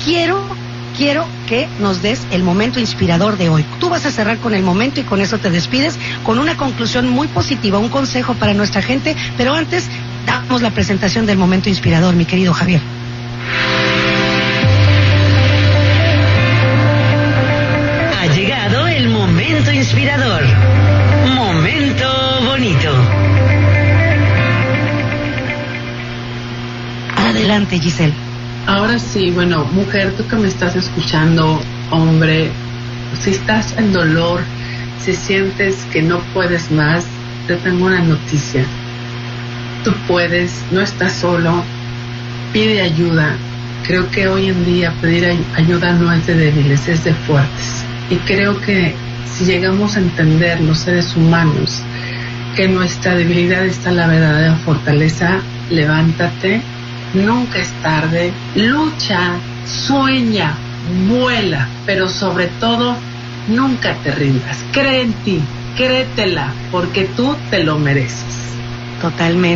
quiero que nos des el momento inspirador de hoy. Tú vas a cerrar con el momento y con eso te despides, con una conclusión muy positiva, un consejo para nuestra gente, pero antes damos la presentación del momento inspirador, mi querido Javier. Ha llegado el momento inspirador. Momento bonito. Adelante, Giselle. Ahora sí, bueno, mujer, tú que me estás escuchando, hombre, si estás en dolor, si sientes que no puedes más, te tengo una noticia. Tú puedes, no estás solo, pide ayuda. Creo que hoy en día pedir ayuda no es de débiles, es de fuertes. Y creo que si llegamos a entender los seres humanos que en nuestra debilidad está la verdadera fortaleza, levántate. Nunca es tarde, lucha, sueña, vuela, pero sobre todo, nunca te rindas. Cree en ti, créetela, porque tú te lo mereces. Totalmente.